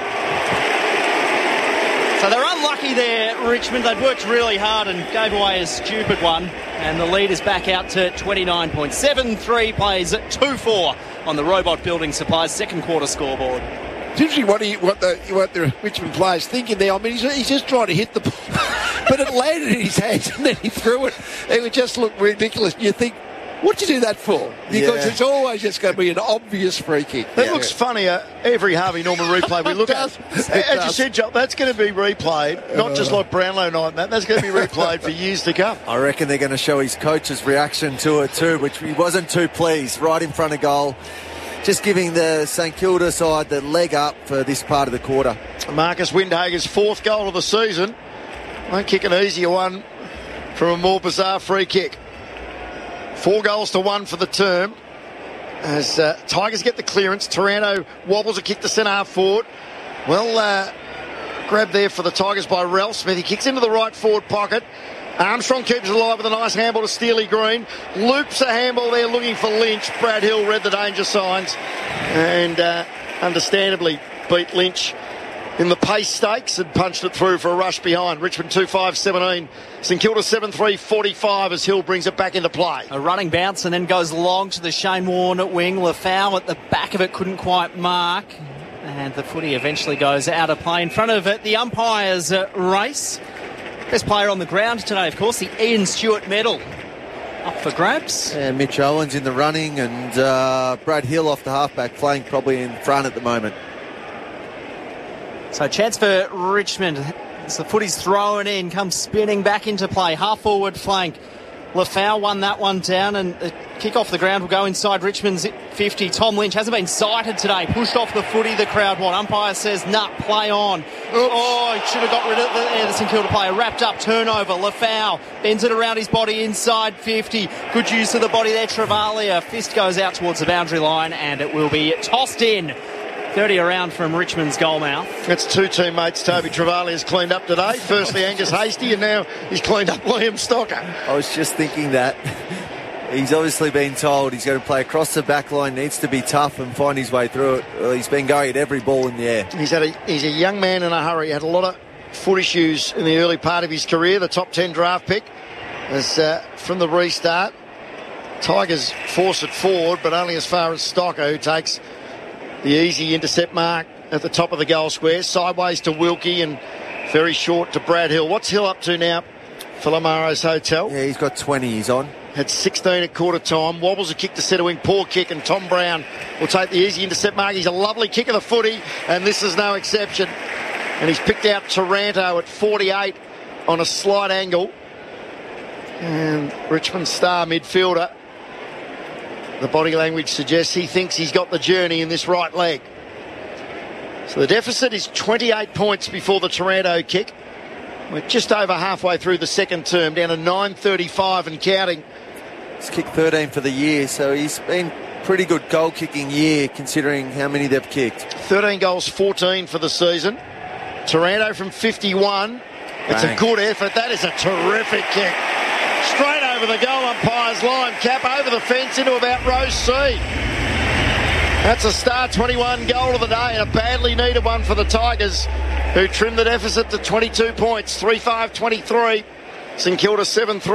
So they're unlucky there, Richmond. They'd worked really hard and gave away a stupid one. And the lead is back out to 29 points. 7-3 plays 2-4 on the Robot Building Supplies second quarter scoreboard. It's interesting what the Richmond players thinking there. I mean, he's just trying to hit the ball, but it landed in his hands and then he threw it. It would just look ridiculous. You think, what'd you do that for? Because it's always just going to be an obvious free kick. That looks funnier every Harvey Norman replay we look at. As you said, Joel, that's going to be replayed, not just like Brownlow night, Matt. That's going to be replayed for years to come. I reckon they're going to show his coach's reaction to it too, which he wasn't too pleased, right in front of goal. Just giving the St Kilda side the leg up for this part of the quarter. Marcus Windhager's 4th goal of the season. Won't kick an easier one from a more bizarre free kick. 4 goals to 1 for the term. As Tigers get the clearance, Taranto wobbles a kick to centre half forward. Well, grabbed there for the Tigers by Ralph Smith. He kicks into the right forward pocket. Armstrong keeps it alive with a nice handball to Steely Green. Loops a handball there looking for Lynch. Brad Hill read the danger signs and understandably beat Lynch in the pace stakes and punched it through for a rush behind. Richmond 2-5-17. St Kilda 7-3-45 as Hill brings it back into play. A running bounce and then goes long to the Shane Warne wing. Lafau at the back of it couldn't quite mark. And the footy eventually goes out of play in front of it. The umpire's race. Best player on the ground today, of course, the Ian Stewart medal up for grabs. Yeah, Mitch Owens in the running and Brad Hill off the halfback flank, probably in front at the moment. So chance for Richmond as the footy's thrown in, comes spinning back into play. Half forward flank. Lafau won that one down and the kick off the ground will go inside Richmond's 50. Tom Lynch hasn't been sighted today. Pushed off the footy, the crowd want. Umpire says, nah, play on. Oops. Oh, he should have got rid of the St Kilda player. Wrapped up, turnover. Lafau bends it around his body inside 50. Good use of the body there, Travalia. Fist goes out towards the boundary line and it will be tossed in. 30 around from Richmond's goal mouth. That's 2 teammates Toby Travalia's cleaned up today. Firstly Angus Hastie and now he's cleaned up Liam Stocker. I was just thinking that. He's obviously been told he's going to play across the back line, needs to be tough and find his way through it. Well, he's been going at every ball in the air. He's a young man in a hurry. He had a lot of foot issues in the early part of his career. The top 10 draft pick as from the restart. Tigers force it forward, but only as far as Stocker, who takes the easy intercept mark at the top of the goal square. Sideways to Wilkie and very short to Brad Hill. What's Hill up to now for Lamaro's Hotel? Yeah, he's got 20. He's on. Had 16 at quarter time. Wobbles a kick to centre wing. Poor kick, and Tom Brown will take the easy intercept mark. He's a lovely kick of the footy, and this is no exception. And he's picked out Taranto at 48 on a slight angle. And Richmond star midfielder, the body language suggests he thinks he's got the journey in this right leg. So the deficit is 28 points before the Taranto kick. We're just over halfway through the second term, down to 9:35 and counting. He's kicked 13 for the year, so he's been pretty good goal-kicking year considering how many they've kicked. 13 goals, 14 for the season. Taranto from 51. It's a good effort. That is a terrific kick. Straight over the goal umpire's line. Cap over the fence into about row C. That's a Star 21 goal of the day and a badly needed one for the Tigers, who trimmed the deficit to 22 points, 3-5-23. St Kilda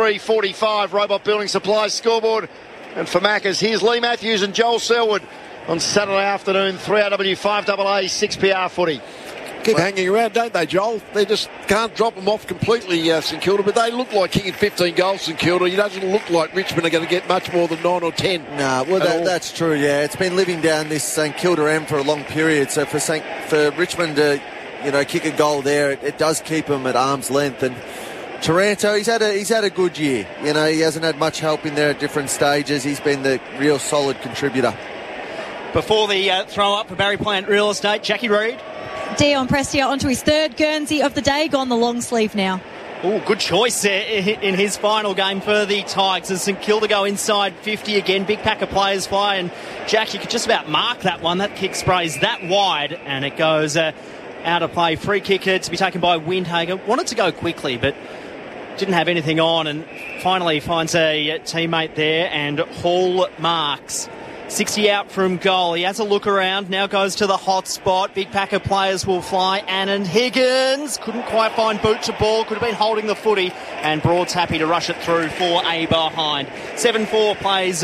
7-3-45. Robot Building Supplies scoreboard. And for Maccas, here's Lee Matthews and Joel Selwood on Saturday afternoon, 3RW 5AA 6PR footy. Keep hanging around, don't they, Joel? They just can't drop them off completely, St Kilda, but they look like kicking 15 goals, St Kilda. It doesn't look like Richmond are going to get much more than 9 or 10. No, well, that's true, yeah. It's been living down this St Kilda end for a long period, so for Richmond to, kick a goal there, it does keep them at arm's length. And Taranto, he's had a good year. He hasn't had much help in there at different stages. He's been the real solid contributor. Before the throw-up for Barry Plant Real Estate, Jackie Reid. Dion Prestia onto his third Guernsey of the day, gone the long sleeve now. Oh, good choice there in his final game for the Tigers as St Kilda go inside 50 again. Big pack of players fly, and Jack, you could just about mark that one. That kick sprays that wide, and it goes out of play. Free kick to be taken by Windhager. Wanted to go quickly, but didn't have anything on, and finally finds a teammate there, and Hall marks. 60 out from goal. He has a look around, now goes to the hot spot. Big pack of players will fly. Anand Higgins couldn't quite find boot to ball, could have been holding the footy, and Broad's happy to rush it through for a behind. 7-4 plays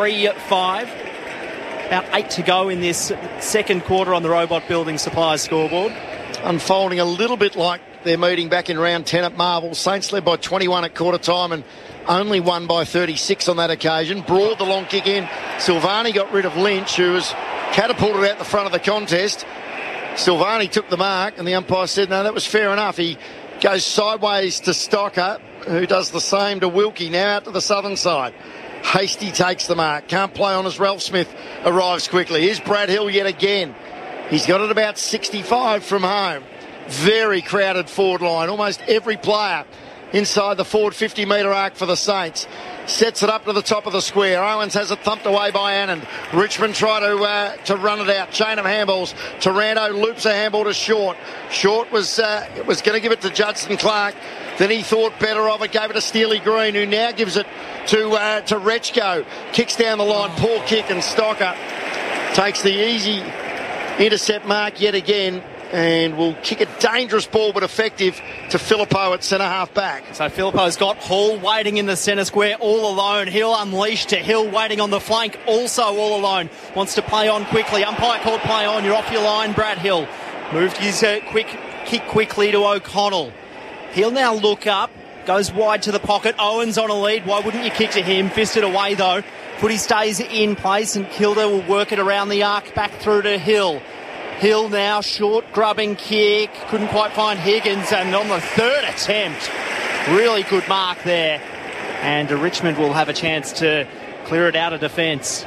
3-5. About 8 to go in this second quarter on the Robot Building Supplies scoreboard. Unfolding a little bit like their meeting back in round 10 at Marvel. Saints led by 21 at quarter time and only won by 36 on that occasion. Broad the long kick in. Silvani got rid of Lynch, who was catapulted out the front of the contest. Silvani took the mark, and the umpire said, no, that was fair enough. He goes sideways to Stocker, who does the same to Wilkie, now out to the southern side. Hasty takes the mark. Can't play on as Ralph Smith arrives quickly. Here's Brad Hill yet again. He's got it about 65 from home. Very crowded forward line. Almost every player inside the forward 50-metre arc for the Saints. Sets it up to the top of the square. Owens has it thumped away by Anand. Richmond try to run it out. Chain of handballs. Taranto loops a handball to Short. Short was going to give it to Judson Clark. Then he thought better of it. Gave it to Steely Green, who now gives it to Rechko. Kicks down the line. Poor kick, and Stocker takes the easy intercept mark yet again, and will kick a dangerous ball but effective to Filippo at centre-half back. So Filippo's got Hall waiting in the centre square all alone. Hill unleashed to Hill waiting on the flank, also all alone. Wants to play on quickly. Umpire called play on. You're off your line, Brad Hill. Moved his kick quickly to O'Connell. He'll now look up. Goes wide to the pocket. Owens on a lead. Why wouldn't you kick to him? Fisted away though. Footy stays in place, and Kilda will work it around the arc back through to Hill. Hill now, short grubbing kick. Couldn't quite find Higgins, and on the third attempt, really good mark there. And Richmond will have a chance to clear it out of defence.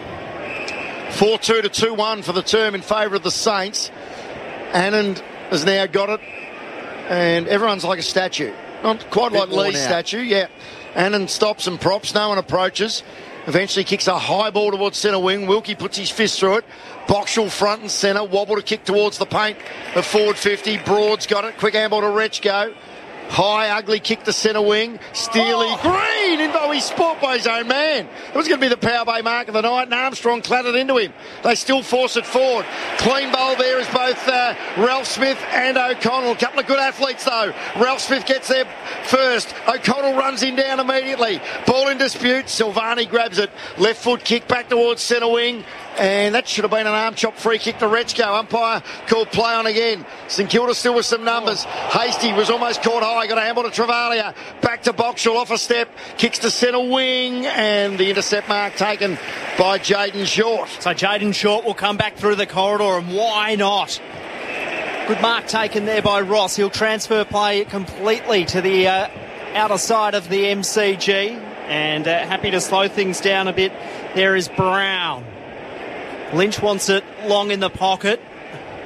4-2 to 2-1 for the term in favour of the Saints. Anand has now got it, and everyone's like a statue. Not quite like Lee's statue, yeah. Anand stops and props, no one approaches. Eventually kicks a high ball towards centre wing. Wilkie puts his fist through it. Boxall front and centre. Wobble to kick towards the paint of forward 50. Broad's got it. Quick handball to Rechko. High, ugly kick to centre wing. Steely Green into his spot by his own man. It was going to be the power play mark of the night, and Armstrong clattered into him. They still force it forward. Clean bowl there is both Ralph Smith and O'Connell. A couple of good athletes though. Ralph Smith gets there first. O'Connell runs him down immediately. Ball in dispute. Silvani grabs it. Left foot kick back towards centre wing. And that should have been an arm chop free kick to Rechko. Umpire called play on again. St Kilda still with some numbers. Hasty was almost caught high. Got a handball to Travalia. Back to Boxall off a step. Kicks to centre wing. And the intercept mark taken by Jaden Short. So Jaden Short will come back through the corridor, and why not? Good mark taken there by Ross. He'll transfer play completely to the outer side of the MCG. And happy to slow things down a bit. There is Brown. Lynch wants it long in the pocket.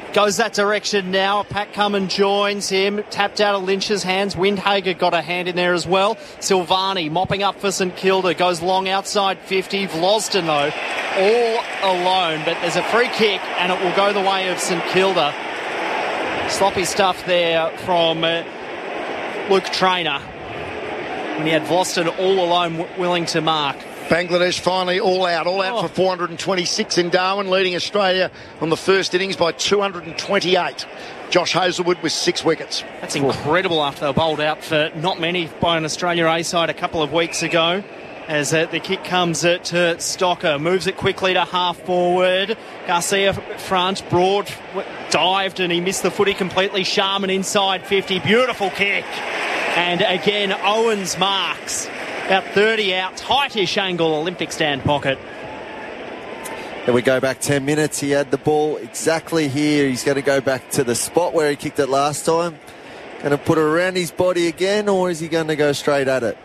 Goes that direction now. Pat Cummins joins him. Tapped out of Lynch's hands. Windhager got a hand in there as well. Silvani mopping up for St Kilda. Goes long outside 50. Vlosten, though, all alone. But there's a free kick, and it will go the way of St Kilda. Sloppy stuff there from Luke Traynor. And he had Vlosten all alone willing to mark. Bangladesh finally all out for 426 in Darwin, leading Australia on the first innings by 228. Josh Hazlewood with 6 wickets. That's incredible after they were bowled out for not many by an Australia A side a couple of weeks ago. As the kick comes to Stocker, moves it quickly to half forward. Garcia front, Broad dived and he missed the footy completely. Sharman inside 50, beautiful kick. And again, Owens marks. About 30 out, tightish angle, Olympic stand pocket. Then we go back 10 minutes. He had the ball exactly here. He's going to go back to the spot where he kicked it last time. Going to put it around his body again, or is he going to go straight at it?